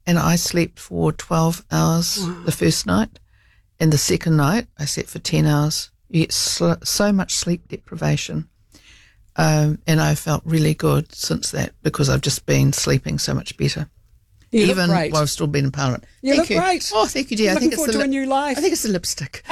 and I slept for 12 hours the first night, and the second night I slept for 10 hours. You get so much sleep deprivation, and I felt really good since that because I've just been sleeping so much better. Even while I've still been in Parliament. You look great. Oh, thank you, dear. Looking forward to a new life. I think it's the lipstick.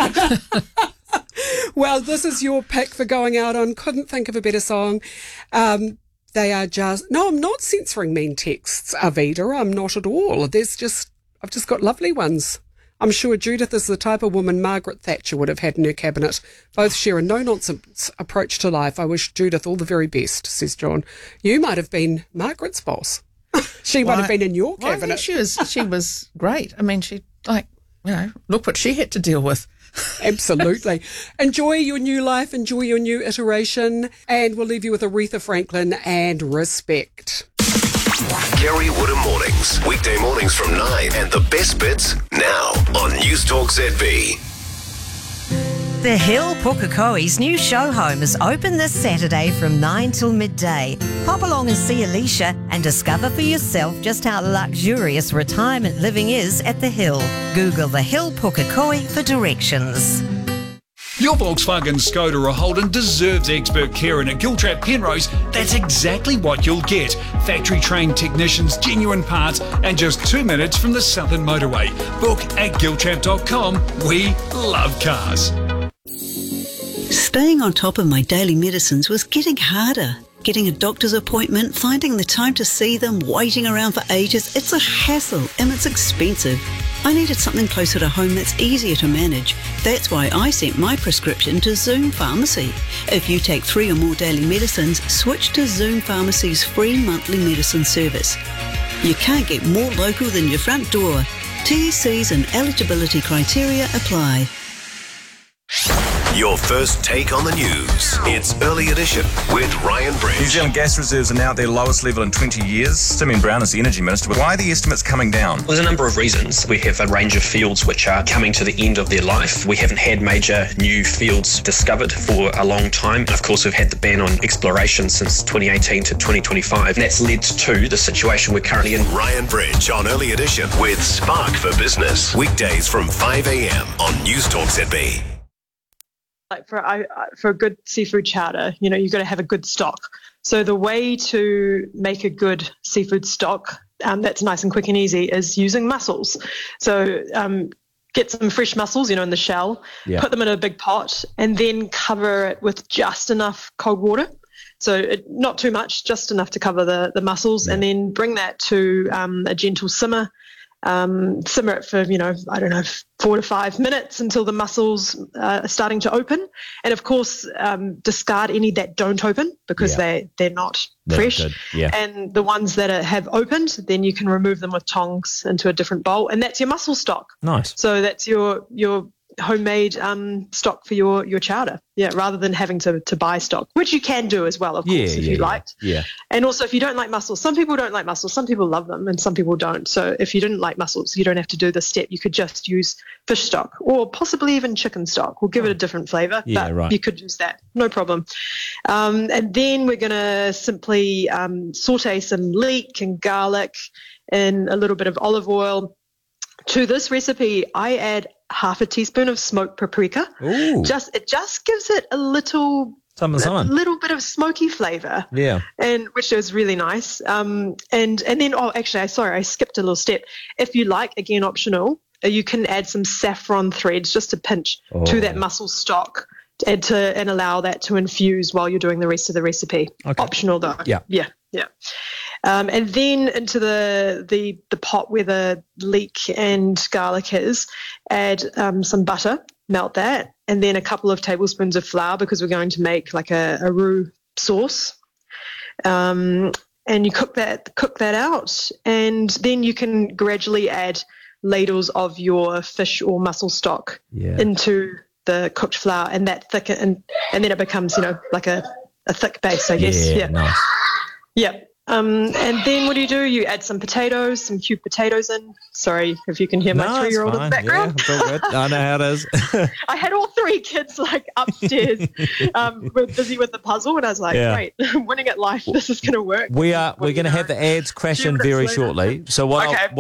Well, this is your pick for going out on. Couldn't think of a better song. They are just... No, I'm not censoring mean texts, Arvida. I'm not at all. I've just got lovely ones. I'm sure Judith is the type of woman Margaret Thatcher would have had in her cabinet. Both share a no-nonsense approach to life. I wish Judith all the very best, says John. You might have been Margaret's boss. She might have been in your cabinet. I think she was great. I mean, look what she had to deal with. Absolutely. Enjoy your new life, enjoy your new iteration, and we'll leave you with Aretha Franklin and Respect. Kerry Woodham Mornings, weekday mornings from 9, and the best bits now on News Talk ZB. The Hill Pukekohe's new show home is open this Saturday from 9 till midday. Pop along and see Alicia and discover for yourself just how luxurious retirement living is at The Hill. Google The Hill Pukekohe for directions. Your Volkswagen, Skoda or Holden deserves expert care, and at Giltrap Penrose, that's exactly what you'll get. Factory-trained technicians, genuine parts, and just 2 minutes from the Southern Motorway. Book at giltrap.com. We love cars. Staying on top of my daily medicines was getting harder. Getting a doctor's appointment, finding the time to see them, waiting around for ages, it's a hassle and it's expensive. I needed something closer to home that's easier to manage. That's why I sent my prescription to Zoom Pharmacy. If you take 3 or more daily medicines, switch to Zoom Pharmacy's free monthly medicine service. You can't get more local than your front door. T&Cs and eligibility criteria apply. Your first take on the news. It's Early Edition with Ryan Bridge. New Zealand gas reserves are now at their lowest level in 20 years. Simeon Brown is the Energy Minister. Why are the estimates coming down? Well, there's a number of reasons. We have a range of fields which are coming to the end of their life. We haven't had major new fields discovered for a long time. And of course, we've had the ban on exploration since 2018 to 2025. And that's led to the situation we're currently in. Ryan Bridge on Early Edition with Spark for Business. Weekdays from 5 a.m. on News Talk ZB. Like for a good seafood chowder, you've got to have a good stock. So the way to make a good seafood stock that's nice and quick and easy is using mussels. So get some fresh mussels, in the shell, put them in a big pot, and then cover it with just enough cold water. So not too much, just enough to cover the mussels, and then bring that to a gentle simmer. Simmer it for, 4 to 5 minutes until the mussels are starting to open. And of course, discard any that don't open because they're not fresh. And the ones that have opened, then you can remove them with tongs into a different bowl. And that's your mussel stock. Nice. So that's your homemade stock for your chowder, rather than having to buy stock, which you can do as well, of course, if you liked. And also, if you don't like mussels, some people don't like mussels, some people love them and some people don't. So if you didn't like mussels, you don't have to do this step. You could just use fish stock or possibly even chicken stock. We'll give it a different flavor, but you could use that, no problem. And then we're going to simply saute some leek and garlic and a little bit of olive oil. To this recipe, I add half a teaspoon of smoked paprika. It just gives it a little bit of smoky flavour. And which is really nice. And then I skipped a little step. If you like, again optional, you can add some saffron threads, just a pinch, to that mussel stock and allow that to infuse while you're doing the rest of the recipe. Optional though. Yeah. And then into the pot where the leek and garlic is, add some butter, melt that, and then a couple of tablespoons of flour because we're going to make like a roux sauce. And you cook that out, and then you can gradually add ladles of your fish or mussel stock into the cooked flour, and that thicken, and then it becomes like a thick base, I guess. Nice. And then what do? You add some potatoes, some cubed potatoes in. Sorry if you can hear my 3-year-old in the background. Yeah, it's all good. I know how it is. I had all 3 kids upstairs. We're busy with the puzzle, and I was like, great, winning at life. This is going to work. We're going to have the ads crash in very shortly. So what